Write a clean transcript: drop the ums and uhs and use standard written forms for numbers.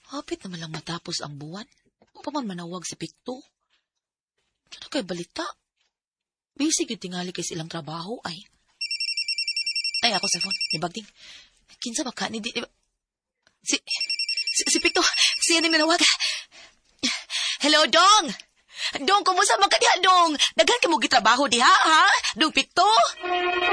Hapit naman lang matapos ang buwan. O pa man manawag si Pikto. Ano kay balita? Busy yung tingali kay silang trabaho ay. Ay, ako sa phone. May bagding. Kinsa ba ka? Si Pikto. Siya na manawag. Hello, Dong! Dong, kumusta man ka diha, Dong? Daghan ka mo gitrabaho diha, ha? Dong Pikto?